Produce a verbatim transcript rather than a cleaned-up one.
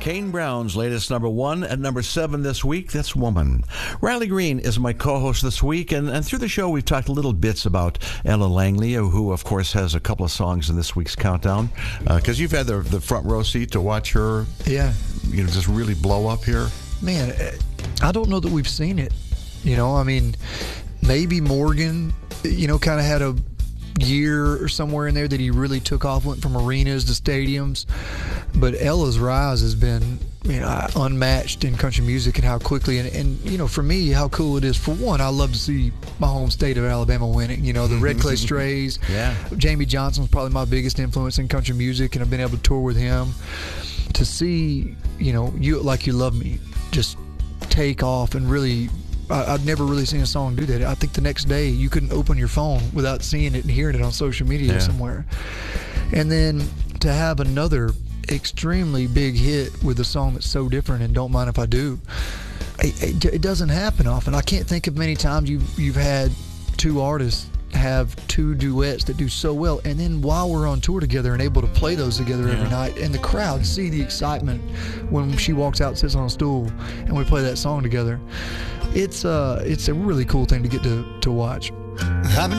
Kane Brown's latest number one. At number seven this week, that's Woman. Riley Green is my co-host this week, and, and through the show we've talked little bits about Ella Langley, who of course has a couple of songs in this week's countdown, because uh, you've had the, the front row seat to watch her yeah. you know, just really blow up here. Man, I don't know that we've seen it. You know, I mean, maybe Morgan, you know, kind of had a year or somewhere in there that he really took off, went from arenas to stadiums. But Ella's rise has been, you know, unmatched in country music, and how quickly, and, and you know, for me, how cool it is. For one, I love to see my home state of Alabama winning. You know, the Red Clay Strays. Yeah. Jamie Johnson's probably my biggest influence in country music, and I've been able to tour with him. To see, you know, You Like You Love Me just take off and really, I, I've never really seen a song do that. I think the next day you couldn't open your phone without seeing it and hearing it on social media yeah. somewhere. And then to have another extremely big hit with a song that's so different, and Don't Mind If I Do, it, it, it doesn't happen often. I can't think of many times you've, you've had two artists have two duets that do so well, and then while we're on tour together and able to play those together yeah. every night, and the crowd see the excitement when she walks out, sits on a stool, and we play that song together. It's uh it's a really cool thing to get to to watch.